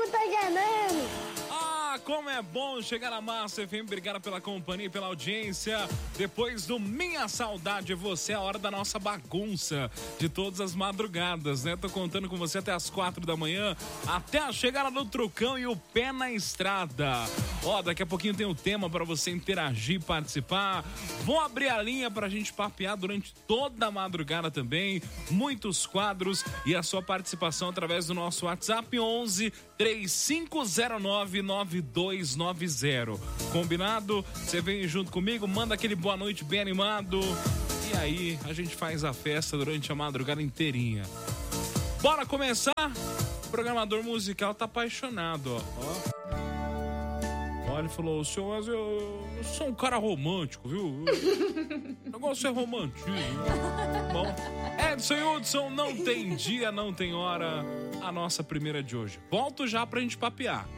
tá gemendo. Ah, como é bom chegar na Massa FM. Obrigado pela companhia e pela audiência. Depois do Minha Saudade é Você, a hora da nossa bagunça de todas as madrugadas, né? Tô contando com você até as 4 da manhã, até a chegada do Trucão e o Pé na Estrada. Ó, daqui a pouquinho tem o tema para você interagir, participar. Vou abrir a linha pra gente papear durante toda a madrugada também. Muitos quadros e a sua participação através do nosso WhatsApp 11 3509 9290. Combinado? Você vem junto comigo, manda aquele boa noite bem animado. E aí, a gente faz a festa durante a madrugada inteirinha. Bora começar? O programador musical tá apaixonado, ó. Olha, ele falou, senhor, mas eu sou um cara romântico, viu? O negócio é romantismo. Bom, Edson e Hudson, não tem dia, não tem hora, a nossa primeira de hoje. Volto já pra gente papear.